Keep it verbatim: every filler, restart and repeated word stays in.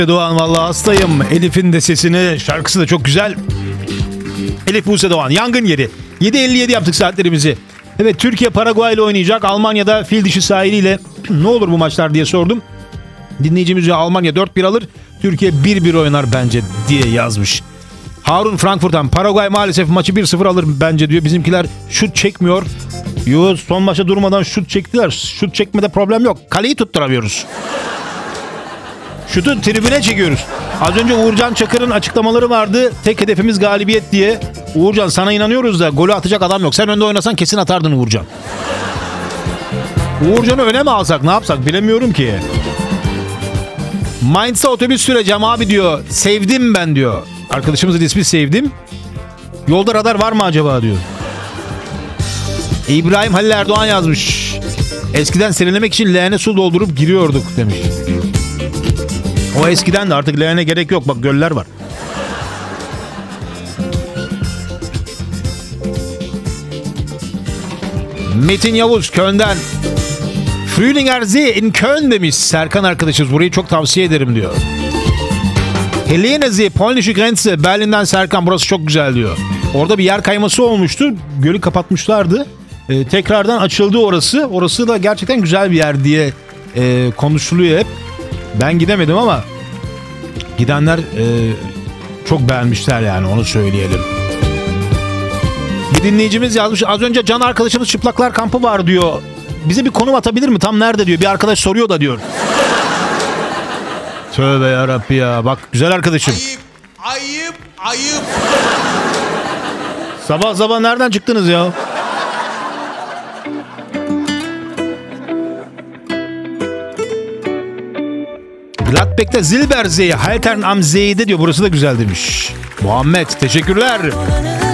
Doğan vallahi hastayım. Elif'in de sesini, şarkısı da çok güzel. Elif Buse Doğan, yangın yeri. yedi elli yedi yaptık saatlerimizi. Evet, Türkiye Paraguay ile oynayacak. Almanya'da fil dişi sahiliyle. Ne olur bu maçlar diye sordum. Dinleyicimiz ya Almanya dört bir alır, Türkiye bir bir oynar bence diye yazmış. Harun Frankfurt'tan, Paraguay maalesef maçı bir sıfır alır bence diyor. Bizimkiler şut çekmiyor. Yo, son maça durmadan şut çektiler. Şut çekmede problem yok. Kaleyi tutturamıyoruz. Şutu tribüne çekiyoruz. Az önce Uğurcan Çakır'ın açıklamaları vardı. Tek hedefimiz galibiyet diye. Uğurcan, sana inanıyoruz da golü atacak adam yok. Sen önde oynasan kesin atardın Uğurcan. Uğurcan'ı öne mi alsak, ne yapsak bilemiyorum ki. Mainz'a otobüs süreceğim abi diyor. Sevdim ben diyor. Arkadaşımızın ismi Sevdim. Yolda radar var mı acaba diyor. İbrahim Halil Erdoğan yazmış. Eskiden serinlemek için leğene su doldurup giriyorduk demiş. O eskiden de, artık leğene gerek yok. Bak, göller var. Metin Yavuz Köln'den. Frühlinger See in Köln demiş Serkan arkadaşımız. Burayı çok tavsiye ederim diyor. Helene See, Polnische Grenze, Berlin'den Serkan. Burası çok güzel diyor. Orada bir yer kayması olmuştu. Gölü kapatmışlardı. Ee, tekrardan açıldı orası. Orası da gerçekten güzel bir yer diye e, konuşuluyor hep. Ben gidemedim ama gidenler e, çok beğenmişler, yani onu söyleyelim. Bir dinleyicimiz yazmış. Az önce Can arkadaşımız çıplaklar kampı var diyor. Bize bir konum atabilir mi? Tam nerede diyor. Bir arkadaş soruyor da diyor. Tövbe yarabbi ya. Bak, güzel arkadaşım. Ayıp, ayıp, ayıp. Sabah sabah nereden çıktınız ya? Gladbeck'te Silbersee, Haltern am See'de diyor. Burası da güzel demiş. Muhammed, teşekkürler.